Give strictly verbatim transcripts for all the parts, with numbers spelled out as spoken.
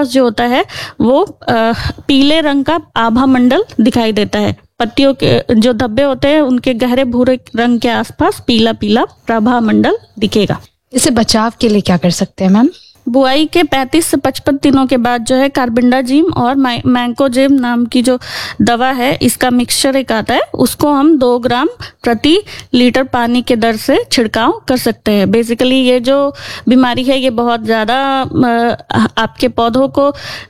आसपास जो होता है वो अ, पीले रंग का आभा मंडल दिखाई देता है। पत्तियों के जो धब्बे होते हैं उनके गहरे भूरे रंग के आसपास पीला पीला प्रभा मंडल दिखेगा। इसे बचाव के लिए क्या कर सकते हैं मैम? बुआई के पैंतीस से पचपन दिनों के बाद जो है कार्बेंडाजिम और मैंकोजेब नाम की जो दवा है इसका मिक्सचर एक आता है, उसको हम दो ग्राम प्रति लीटर पानी के दर से छिड़काव कर सकते हैं। बेसिकली ये जो बीमारी है ये बहुत ज़्यादा आपके पौधों को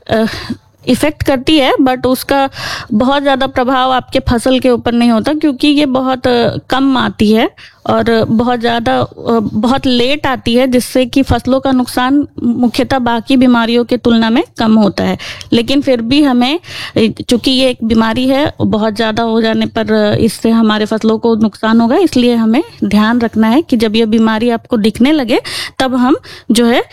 इफेक्ट करती है, बट उसका बहुत ज़्यादा प्रभाव आपके फसल के ऊपर नहीं होता क्योंकि ये बहुत कम आती है और बहुत ज़्यादा बहुत लेट आती है, जिससे कि फसलों का नुकसान मुख्यतः बाकी बीमारियों के तुलना में कम होता है। लेकिन फिर भी हमें, चूंकि ये एक बीमारी है, बहुत ज़्यादा हो जाने पर इससे हमारे फसलों को नुकसान होगा, इसलिए हमें ध्यान रखना है कि जब ये बीमारी आपको दिखने लगे तब हम जो है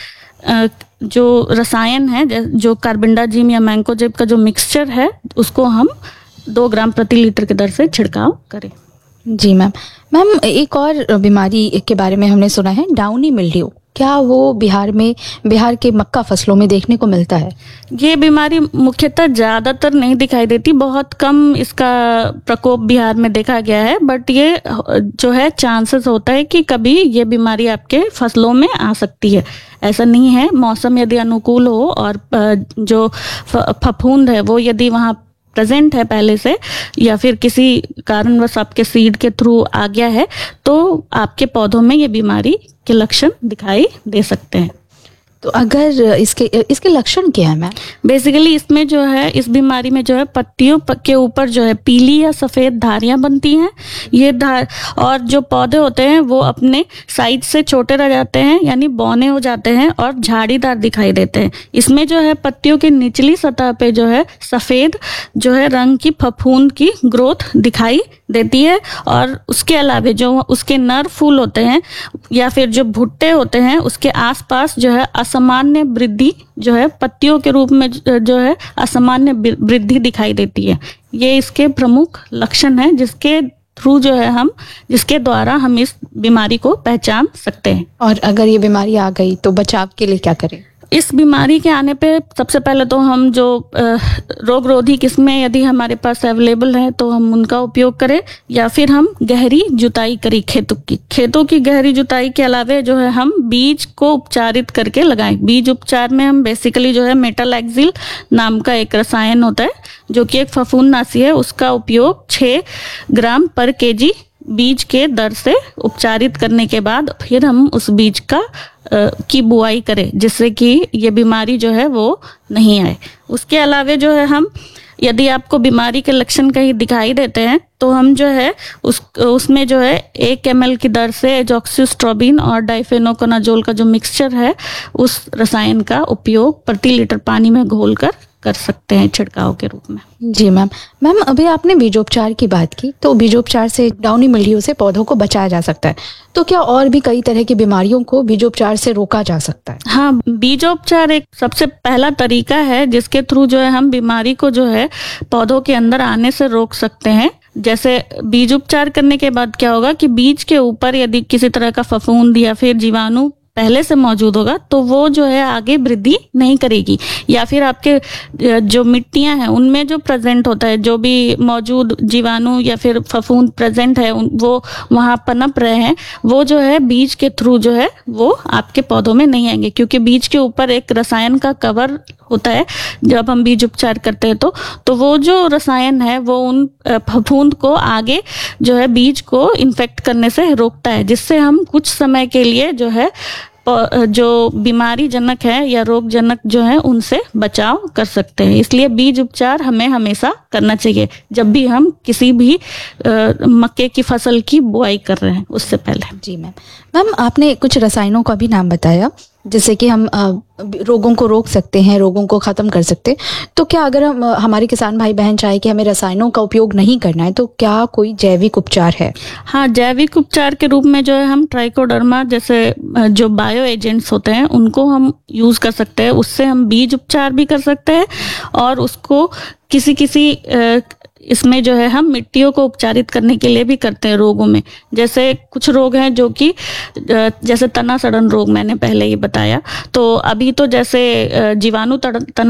जो रसायन है जो कार्बेंडाजिम या मैंकोजेब का जो मिक्सचर है उसको हम दो ग्राम प्रति लीटर के दर से छिड़काव करें। जी मैम। मैम एक और बीमारी के बारे में हमने सुना है, डाउनी मिल्ड्यू, क्या वो बिहार में बिहार के मक्का फसलों में देखने को मिलता है? ये बीमारी मुख्यतः ज़्यादातर नहीं दिखाई देती, बहुत कम इसका प्रकोप बिहार में देखा गया है, बट ये जो है चांसेस होता है कि कभी ये बीमारी आपके फसलों में आ सकती है। ऐसा नहीं है, मौसम यदि अनुकूल हो और जो फफूंद है वो यदि वहाँ प्रेजेंट है पहले से या फिर किसी कारणवश आपके सीड के थ्रू आ गया है तो आपके पौधों में ये बीमारी के लक्षण दिखाई दे सकते हैं। तो अगर इसके इसके लक्षण क्या है मैम? बेसिकली इसमें जो है, इस बीमारी में जो है पत्तियों के ऊपर जो है पीली या सफ़ेद धारियां बनती हैं। ये धार और जो पौधे होते हैं वो अपने साइज से छोटे रह जाते हैं, यानी बौने हो जाते हैं और झाड़ीदार दिखाई देते हैं। इसमें जो है पत्तियों की निचली सतह पे जो है सफ़ेद जो है रंग की फफूंद की ग्रोथ दिखाई देती है और उसके अलावा जो उसके नर फूल होते हैं या फिर जो भुट्टे होते हैं उसके आसपास जो है असामान्य वृद्धि जो है पत्तियों के रूप में जो है असामान्य वृद्धि दिखाई देती है। ये इसके प्रमुख लक्षण हैं जिसके थ्रू जो है हम जिसके द्वारा हम इस बीमारी को पहचान सकते हैं। और अगर ये बीमारी आ गई तो बचाव के लिए क्या करें? इस बीमारी के आने पे सबसे पहले तो हम जो रोग रोधी किस्में यदि हमारे पास अवेलेबल है तो हम उनका उपयोग करें, या फिर हम गहरी जुताई करें खेतों की खेतों की गहरी जुताई के अलावा जो है हम बीज को उपचारित करके लगाएं। बीज उपचार में हम बेसिकली जो है मेटालैक्सिल नाम का एक रसायन होता है जो कि एक फफूंदनाशी है, उसका उपयोग छः ग्राम पर केजी बीज के दर से उपचारित करने के बाद फिर हम उस बीज का आ, की बुआई करें जिससे कि ये बीमारी जो है वो नहीं आए। उसके अलावा जो है हम यदि आपको बीमारी के लक्षण कहीं दिखाई देते हैं तो हम जो है उस उसमें जो है एक एम एल की दर से एजॉक्सिस्ट्रोबिन और डाइफेनोकोनाजोल का जो मिक्सचर है उस रसायन का उपयोग प्रति लीटर पानी में घोलकर कर सकते हैं छिड़काव के रूप में। जी मैम। मैम अभी आपने बीजोपचार की बात की, तो बीजोपचार से डाउनी मिल्ड्यू से पौधों को बचाया जा सकता है, तो क्या और भी कई तरह की बीमारियों को बीजोपचार से रोका जा सकता है? हाँ, बीजोपचार एक सबसे पहला तरीका है जिसके थ्रू जो है हम बीमारी को जो है पौधों के अंदर आने से रोक सकते हैं। जैसे बीज उपचार करने के बाद क्या होगा कि बीज के ऊपर यदि किसी तरह का फफूंद या फिर जीवाणु पहले से मौजूद होगा तो वो जो है आगे वृद्धि नहीं करेगी, या फिर आपके जो मिट्टियां हैं उनमें जो प्रेजेंट होता है जो भी मौजूद जीवाणु या फिर फफूंद प्रेजेंट है वो वहां पनप रहे हैं, वो जो है बीज के थ्रू जो है वो आपके पौधों में नहीं आएंगे, क्योंकि बीज के ऊपर एक रसायन का कवर होता है। जब हम बीज उपचार करते हैं तो तो वो जो रसायन है वो उन फफूंद को आगे जो है बीज को इन्फेक्ट करने से रोकता है, जिससे हम कुछ समय के लिए जो है जो बीमारी जनक है या रोग जनक जो है उनसे बचाव कर सकते हैं। इसलिए बीज उपचार हमें हमेशा करना चाहिए जब भी हम किसी भी आ, मक्के की फसल की बुआई कर रहे हैं उससे पहले। जी मैम। मैम आपने कुछ रसायनों का भी नाम बताया जिससे कि हम आ, रोगों को रोक सकते हैं, रोगों को ख़त्म कर सकते हैं, तो क्या अगर हम हमारे किसान भाई बहन चाहे कि हमें रसायनों का उपयोग नहीं करना है तो क्या कोई जैविक उपचार है? हाँ, जैविक उपचार के रूप में जो है हम ट्राइकोडर्मा जैसे जो बायो एजेंट्स होते हैं उनको हम यूज़ कर सकते हैं। उससे हम बीज उपचार भी कर सकते हैं और उसको किसी किसी आ, इसमें जो है हम मिट्टियों को उपचारित करने के लिए भी करते हैं रोगों में। जैसे कुछ रोग हैं जो कि जैसे तना सड़न रोग मैंने पहले ही बताया, तो अभी तो जैसे जीवाणु तना